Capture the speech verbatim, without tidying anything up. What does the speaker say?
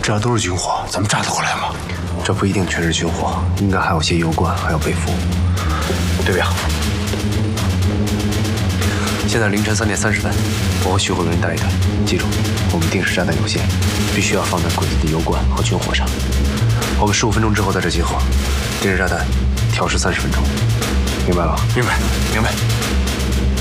这都是军火，咱们炸得过来吗？ 这不一定全是军火，应该还有些油罐，还有被俘。对表。现在凌晨三点三十分，我和徐慧伦带一队。记住，我们定时炸弹有限，必须要放在鬼子的油罐和军火上。我们十五分钟之后在这集合，定时炸弹调试三十分钟，明白了？ 明白，明白。